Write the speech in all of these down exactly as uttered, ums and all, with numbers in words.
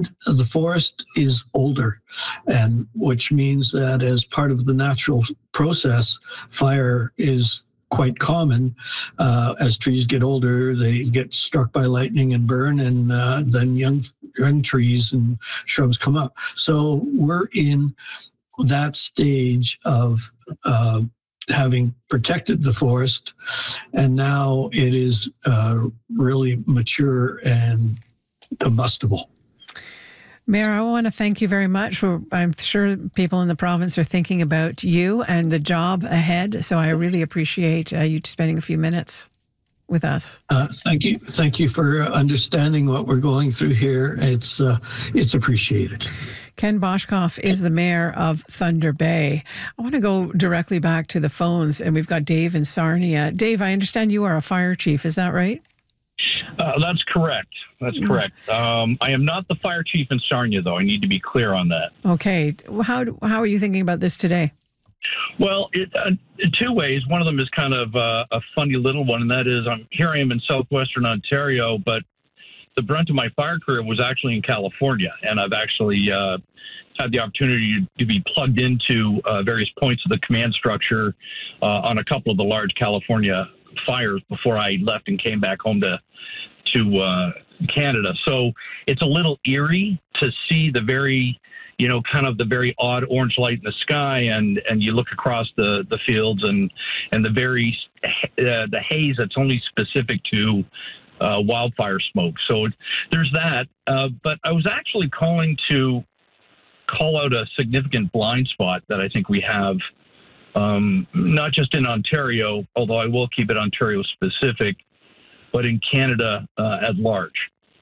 and the forest is older, and which means that as part of the natural process, fire is quite common. Uh, as trees get older, they get struck by lightning and burn, and uh, then young young trees and shrubs come up. So we're in that stage of uh, having protected the forest, and now it is uh, really mature and combustible. Mayor, I want to thank you very much. For, I'm sure people in the province are thinking about you and the job ahead, so I really appreciate uh, you spending a few minutes with us. Uh, thank you. Thank you for understanding what we're going through here. It's uh, it's appreciated. Ken Boshkoff is the mayor of Thunder Bay. I want to go directly back to the phones, and we've got Dave in Sarnia. Dave, I understand you are a fire chief. Is that right? Uh, that's correct. That's correct. Um, I am not the fire chief in Sarnia, though. I need to be clear on that. Okay. How how are you thinking about this today? Well, it, uh, in two ways. One of them is kind of uh, a funny little one, and that is I'm here I am in southwestern Ontario, but the brunt of my fire career was actually in California, and I've actually uh, had the opportunity to be plugged into uh, various points of the command structure uh, on a couple of the large California fires before I left and came back home to to uh, Canada. So it's a little eerie to see the very, you know, kind of the very odd orange light in the sky, and and you look across the the fields and and the very uh, the haze that's only specific to uh, wildfire smoke. So there's that. Uh, but I was actually calling to call out a significant blind spot that I think we have. Um, not just in Ontario, although I will keep it Ontario specific, but in Canada uh, at large.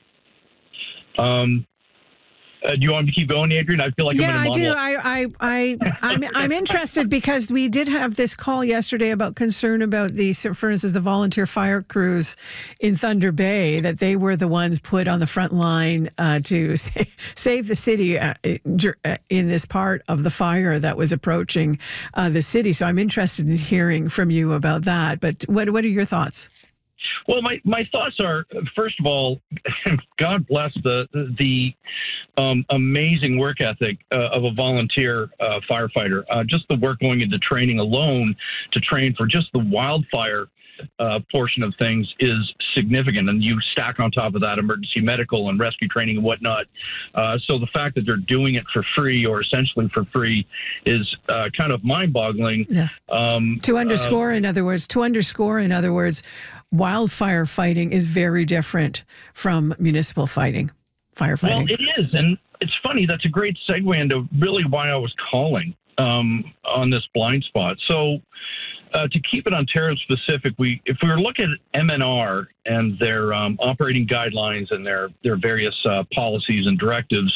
Um, uh, do you want me to keep going, Adrian? I feel like yeah, I'm in a I do. monologue. I, I, I, I'm, I'm interested because we did have this call yesterday about concern about the, for instance, the volunteer fire crews in Thunder Bay, that they were the ones put on the front line uh, to save, save the city uh, in this part of the fire that was approaching uh, the city. So I'm interested in hearing from you about that. But what, what are your thoughts? Well, my, my thoughts are, first of all, God bless the the um, amazing work ethic uh, of a volunteer uh, firefighter. Uh, just the work going into training alone to train for just the wildfire uh, portion of things is significant. And you stack on top of that emergency medical and rescue training and whatnot. Uh, so the fact that they're doing it for free or essentially for free is uh, kind of mind-boggling. Yeah. Um, to underscore, uh, in other words, to underscore, in other words, wildfire fighting is very different from municipal fighting, firefighting. Well, it is. And it's funny. That's a great segue into really why I was calling um, on this blind spot. So uh, to keep it Ontario specific, we if we were looking at M N R and their um, operating guidelines and their, their various uh, policies and directives,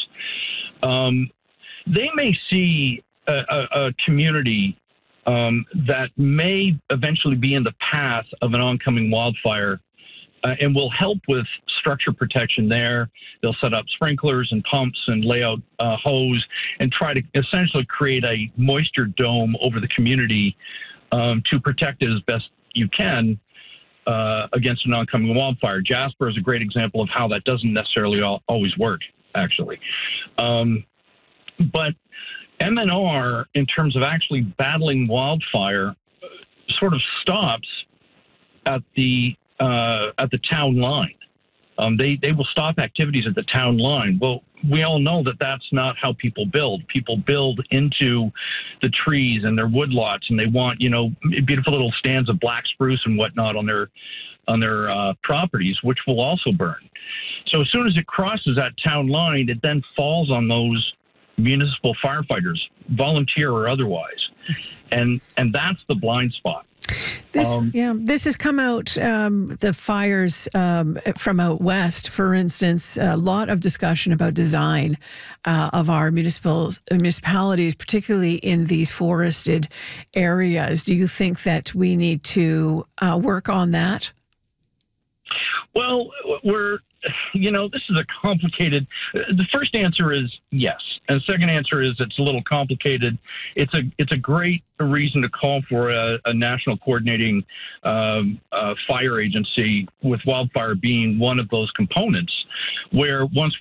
um, they may see a, a, a community Um, that may eventually be in the path of an oncoming wildfire uh, and will help with structure protection there. They'll set up sprinklers and pumps and lay out uh, hose and try to essentially create a moisture dome over the community um, to protect it as best you can uh, against an oncoming wildfire. Jasper is a great example of how that doesn't necessarily al- always work, actually. Um, but M N R, in terms of actually battling wildfire, sort of stops at the uh, at the town line. Um, they they will stop activities at the town line. Well, we all know that that's not how people build. People build into the trees and their woodlots, and they want, you know, beautiful little stands of black spruce and whatnot on their on their uh, properties, which will also burn. So as soon as it crosses that town line, it then falls on those municipal firefighters, volunteer or otherwise, and and that's the blind spot. This, um, yeah, this has come out, um, the fires um, from out west, for instance, a lot of discussion about design uh, of our municipal municipalities, particularly in these forested areas. Do you think that we need to uh, work on that? Well, we're, you know, this is a complicated, the first answer is yes. And the second answer is it's a little complicated. It's a it's a great reason to call for a, a national coordinating um, uh, fire agency, with wildfire being one of those components, where once